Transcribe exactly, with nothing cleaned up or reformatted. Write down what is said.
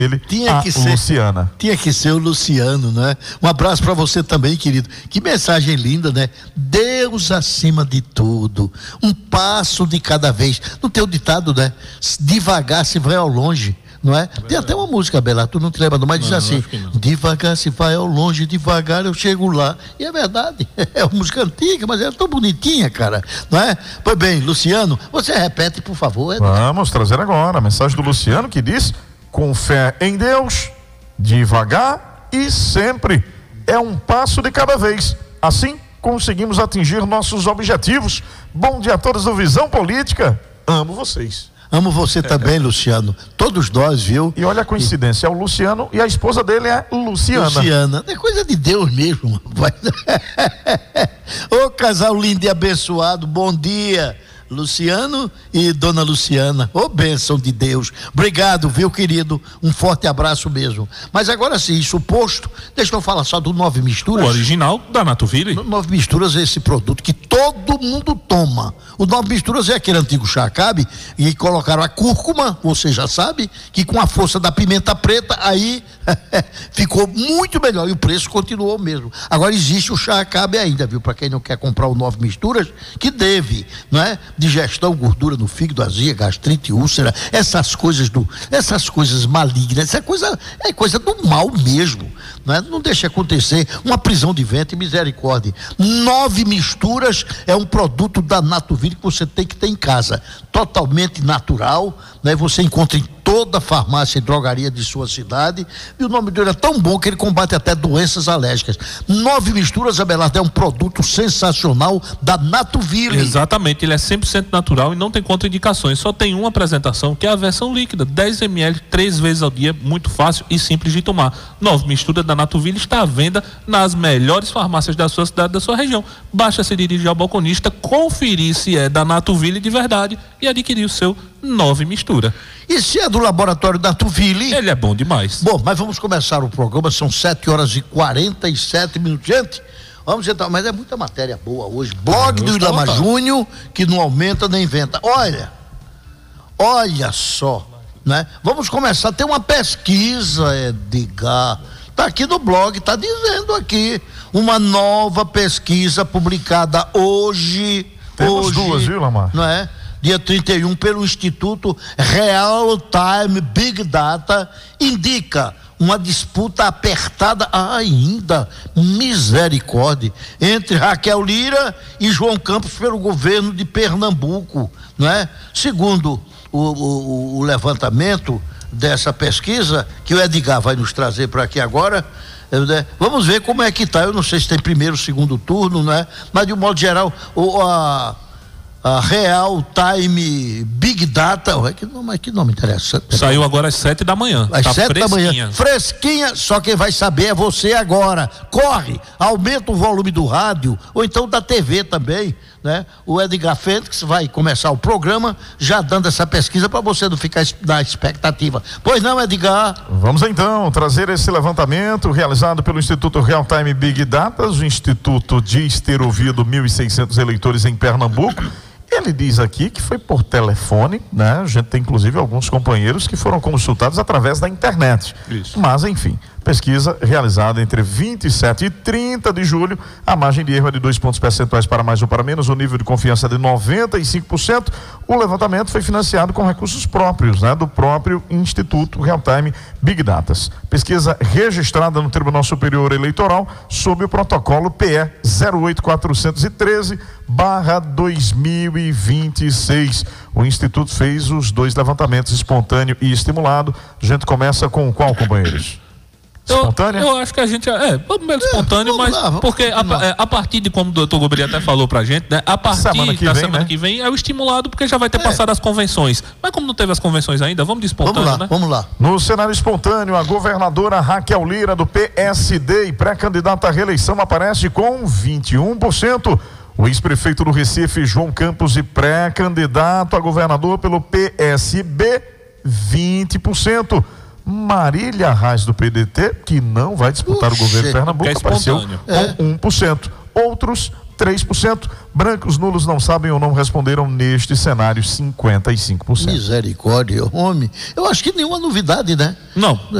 Ele, tinha a que ser, Luciana. Tinha que ser o Luciano, né? Um abraço para você também, querido. Que mensagem linda, né? Deus acima de tudo, um passo de cada vez. Não tem o ditado, né? Devagar se vai ao longe, não é? é tem até uma música, Bela, tu não te lembra, mas diz não, assim: devagar se vai ao longe, devagar eu chego lá. E é verdade, é uma música antiga, mas é tão bonitinha, cara, não é? Pois bem, Luciano, você repete, por favor. Edgar. Vamos trazer agora a mensagem do Luciano, que diz: com fé em Deus, devagar e sempre. É um passo de cada vez. Assim conseguimos atingir nossos objetivos. Bom dia a todos do Visão Política. Amo vocês. Amo você também, Luciano. Todos nós, viu? E olha a coincidência, é o Luciano e a esposa dele é Luciana. Luciana, é coisa de Deus mesmo, rapaz. Ô casal lindo e abençoado, bom dia. Luciano e Dona Luciana, ô bênção de Deus. Obrigado, viu, querido? Um forte abraço mesmo. Mas agora sim, isso posto, deixa eu falar só do Nove Misturas. O original da Natuville. Nove Misturas é esse produto que todo mundo toma. O Nove Misturas é aquele antigo chá Cabe e colocaram a cúrcuma, você já sabe, que com a força da pimenta preta, aí ficou muito melhor e o preço continuou o mesmo. Agora existe o chá Cabe ainda, viu? Para quem não quer comprar o Nove Misturas, que deve, não é? Digestão, gordura no fígado, azia, gastrite, úlcera, essas coisas do, essas coisas malignas, essa coisa é coisa do mal mesmo, não é? Não deixe acontecer uma prisão de ventre, misericórdia. Nove Misturas é um produto da Natuville que você tem que ter em casa, totalmente natural, né? Você encontra em toda farmácia e drogaria de sua cidade, e o nome dele é tão bom que ele combate até doenças alérgicas. Nove Misturas, Abelardo, é um produto sensacional da Natuville. Exatamente, ele é cem por cento natural e não tem contraindicações, só tem uma apresentação, que é a versão líquida, dez mililitros, três vezes ao dia, muito fácil e simples de tomar. Nove Misturas da Natuville está à venda nas melhores farmácias da sua cidade, da sua região. Basta se dirigir ao balconista, conferir se é da Natuville de verdade e adquirir o seu Nove Mistura. E se é do laboratório da Natuville? Ele é bom demais. Bom, mas vamos começar o programa, são sete horas e quarenta e sete minutos. Gente, vamos entrar, mas é muita matéria boa hoje. Blog do Ilama Júnior, que não aumenta nem inventa. Olha, olha só, né? Vamos começar, tem uma pesquisa, Edgar, tá aqui no blog, tá dizendo aqui, uma nova pesquisa publicada hoje. Temos hoje, duas, viu, Lamar? Não é? Dia trinta e um, pelo Instituto Real Time Big Data, indica uma disputa apertada ainda, misericórdia, entre Raquel Lira e João Campos pelo governo de Pernambuco, não é? Segundo o, o, o levantamento dessa pesquisa, que o Edgar vai nos trazer para aqui agora, né? Vamos ver como é que tá. Eu não sei se tem primeiro, segundo turno, né? Mas de um modo geral, o, a a Real Time Big Data, ué, que nome, que nome interessante. Saiu agora às sete da manhã. Às tá sete da manhã. Fresquinha, só quem vai saber é você agora. Corre, aumenta o volume do rádio, ou então da T V também, né? O Edgar Fênix vai começar o programa já dando essa pesquisa para você não ficar na expectativa. Pois não, Edgar? Vamos então trazer esse levantamento realizado pelo Instituto Real Time Big Data. O Instituto diz ter ouvido mil e seiscentos eleitores em Pernambuco. Ele diz aqui que foi por telefone, né? A gente tem inclusive alguns companheiros que foram consultados através da internet. Isso. Mas, enfim, pesquisa realizada entre vinte e sete e trinta de julho, a margem de erro é de dois pontos percentuais para mais ou para menos, o nível de confiança é de noventa e cinco por cento. O levantamento foi financiado com recursos próprios, né? Do próprio Instituto Real Time Big Data. Pesquisa registrada no Tribunal Superior Eleitoral sob o protocolo P E zero oito quatrocentos e treze barra dois mil e vinte e seis. O Instituto fez os dois levantamentos, espontâneo e estimulado. A gente começa com qual, companheiros? Espontânea? Eu, eu acho que a gente é, vamos meio espontâneo, é, mas lá, porque a, é, a partir de como o doutor Gobeli até falou pra gente, né? A partir semana da vem, semana né? que vem é o estimulado, porque já vai ter é. passado as convenções. Mas como não teve as convenções ainda, vamos de espontâneo, vamos lá, né? Vamos lá. No cenário espontâneo, a governadora Raquel Lira, do P S D e pré-candidata à reeleição, aparece com vinte e um por cento. O ex-prefeito do Recife, João Campos, e pré-candidato a governador pelo P S B, vinte por cento. Marília Arraes, do P D T, que não vai disputar Uxe, o governo de Pernambuco, apareceu com é. um por cento. Outros, três por cento. Brancos, nulos, não sabem ou não responderam neste cenário, cinquenta e cinco por cento. Misericórdia, homem. Eu acho que nenhuma novidade, né? Não.